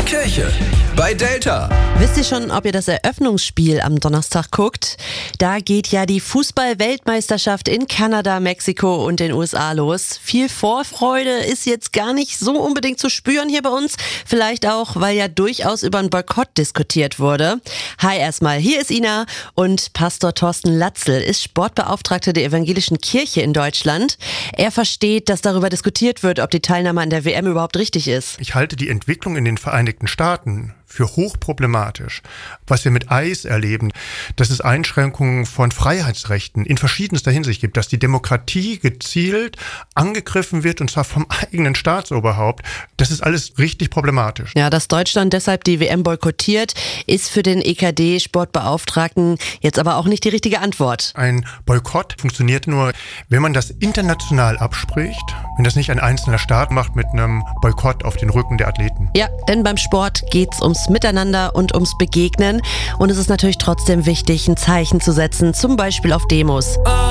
Kirche bei Delta. Wisst ihr schon, ob ihr das Eröffnungsspiel am Donnerstag guckt? Da geht ja die Fußball-Weltmeisterschaft in Kanada, Mexiko und den USA los. Viel Vorfreude ist jetzt gar nicht so unbedingt zu spüren hier bei uns. Vielleicht auch, weil ja durchaus über einen Boykott diskutiert wurde. Hi erstmal, hier ist Ina und Pastor Thorsten Latzel ist Sportbeauftragter der Evangelischen Kirche in Deutschland. Er versteht, dass darüber diskutiert wird, ob die Teilnahme an der WM überhaupt richtig ist. Ich halte die Entwicklung in den Vereinigten Staaten für hochproblematisch. Was wir mit ICE erleben, dass es Einschränkungen von Freiheitsrechten in verschiedenster Hinsicht gibt, dass die Demokratie gezielt angegriffen wird und zwar vom eigenen Staatsoberhaupt. Das ist alles richtig problematisch. Ja, dass Deutschland deshalb die WM boykottiert, ist für den EKD-Sportbeauftragten jetzt aber auch nicht die richtige Antwort. Ein Boykott funktioniert nur, wenn man das international abspricht, wenn das nicht ein einzelner Staat macht mit einem Boykott auf den Rücken der Athleten. Ja, denn beim Sport geht's ums Miteinander und ums Begegnen. Und es ist natürlich trotzdem wichtig, ein Zeichen zu setzen, zum Beispiel auf Demos.